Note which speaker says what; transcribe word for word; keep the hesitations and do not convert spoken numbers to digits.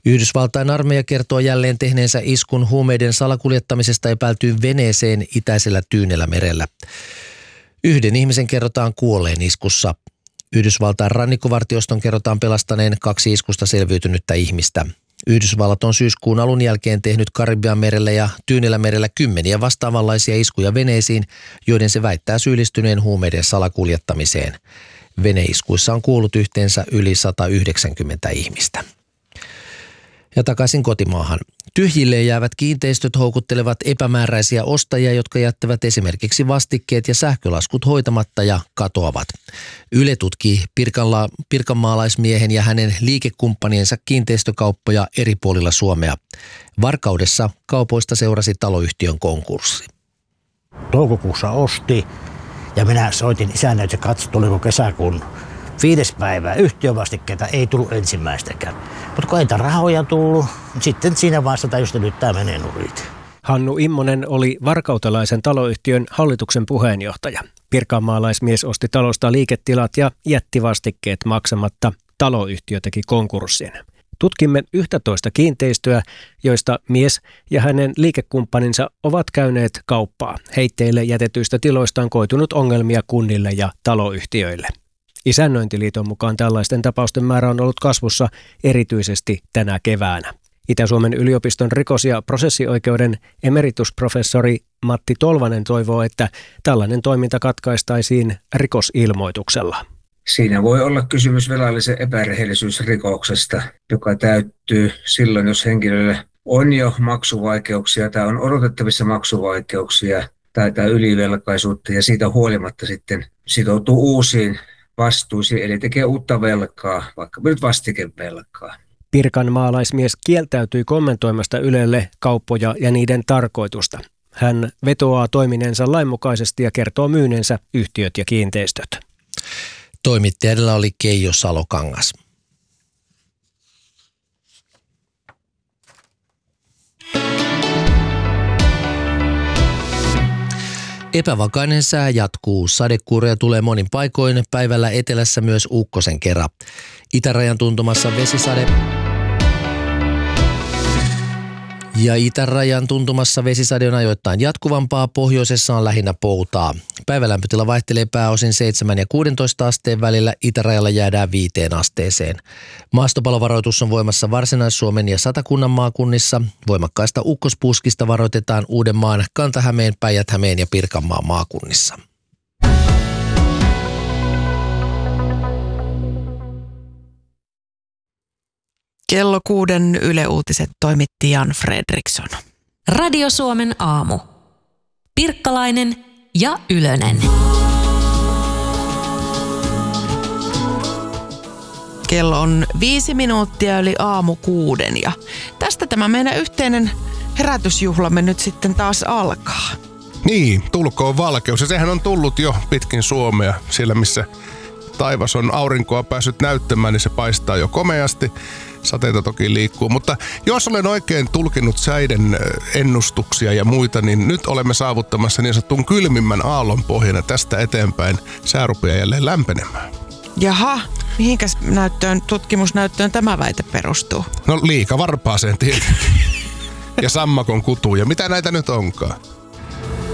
Speaker 1: Yhdysvaltain armeija kertoo jälleen tehneensä iskun huumeiden salakuljettamisesta epäiltyyn veneeseen itäisellä Tyynellä merellä. Yhden ihmisen kerrotaan kuolleen iskussa. Yhdysvaltain rannikkovartioston kerrotaan pelastaneen kaksi iskusta selviytynyttä ihmistä. Yhdysvallat on syyskuun alun jälkeen tehnyt Karibian merellä ja Tyynellä merellä kymmeniä vastaavanlaisia iskuja veneisiin, joiden se väittää syyllistyneen huumeiden salakuljettamiseen. Veneiskuissa on kuollut yhteensä yli sata yhdeksänkymmentä ihmistä. Ja takaisin kotimaahan. Tyhjille jäävät kiinteistöt houkuttelevat epämääräisiä ostajia, jotka jättävät esimerkiksi vastikkeet ja sähkölaskut hoitamatta ja katoavat. Yle tutkii Pirkanla- pirkanmaalaismiehen ja hänen liikekumppanien kiinteistökauppoja eri puolilla Suomea. Varkaudessa kaupoista seurasi taloyhtiön konkurssi.
Speaker 2: Toukokuussa osti ja minä soitin isännä, että se katsoi, tuliko kesäkuun viides päivää. Yhtiövastikkeita ei tullut ensimmäistäkään. Mutta kun ei niitä rahoja tullut, sitten siinä vaiheessa tajusin, että nyt tämä menee nurit.
Speaker 3: Hannu Immonen oli varkautelaisen taloyhtiön hallituksen puheenjohtaja. Pirkanmaalaismies osti talosta liiketilat ja jätti vastikkeet maksamatta. Taloyhtiö teki konkurssin. Tutkimme yksitoista kiinteistöä, joista mies ja hänen liikekumppaninsa ovat käyneet kauppaa. Heitteille jätetyistä tiloista on koitunut ongelmia kunnille ja taloyhtiöille. Isännöintiliiton mukaan tällaisten tapausten määrä on ollut kasvussa erityisesti tänä keväänä. Itä-Suomen yliopiston rikos- ja prosessioikeuden emeritusprofessori Matti Tolvanen toivoo, että tällainen toiminta katkaistaisiin rikosilmoituksella.
Speaker 4: Siinä voi olla kysymys velallisen epärehellisyysrikoksesta, joka täyttyy silloin, jos henkilöllä on jo maksuvaikeuksia tai on odotettavissa maksuvaikeuksia tai, tai ylivelkaisuutta ja siitä huolimatta sitten sitoutuu uusiin vastuisiin, eli tekee uutta velkaa, vaikka nyt vastikevelkaa.
Speaker 3: Pirkanmaalaismies kieltäytyi kommentoimasta Ylelle kauppoja ja niiden tarkoitusta. Hän vetoaa toimineensa lainmukaisesti ja kertoo myyneensä yhtiöt ja kiinteistöt.
Speaker 1: Toimittajalla oli Keijo Salokangas. Epävakainen sää jatkuu. Sadekuuroja tulee monin paikoin, päivällä etelässä myös ukkosen kera. Itärajan tuntumassa vesisade. Ja itärajan tuntumassa vesisade on ajoittain jatkuvampaa, pohjoisessa on lähinnä poutaa. Päivälämpötila vaihtelee pääosin seitsemän ja kuusitoista asteen välillä, itärajalla jäädään viiteen asteeseen. Maastopalovaroitus on voimassa Varsinais-Suomen ja Satakunnan maakunnissa. Voimakkaista ukkospuskista varoitetaan Uudenmaan, Kanta-Hämeen, Päijät-Hämeen ja Pirkanmaan maakunnissa.
Speaker 5: Kello kuuden Yle Uutiset toimitti Jan Fredriksson.
Speaker 6: Radio Suomen aamu. Pirkkalainen ja Ylönen.
Speaker 5: Kello on viisi minuuttia yli aamu kuuden ja tästä tämä meidän yhteinen herätysjuhlamme nyt sitten taas alkaa.
Speaker 7: Niin, tulkoon valkeus ja sehän on tullut jo pitkin Suomea. Siellä missä taivas on aurinkoa päässyt näyttämään, niin se paistaa jo komeasti. Sateita toki liikkuu, mutta jos olen oikein tulkinut säiden ennustuksia ja muita, niin nyt olemme saavuttamassa niin sanotun kylmimmän aallon pohjana tästä eteenpäin. Sää rupeaa jälleen lämpenemään.
Speaker 5: Jaha, mihinkäs näyttöön, tutkimusnäyttöön tämä väite perustuu?
Speaker 7: No liikavarpaaseen tietenkin. Ja sammakon kutuun ja mitä näitä nyt onkaan?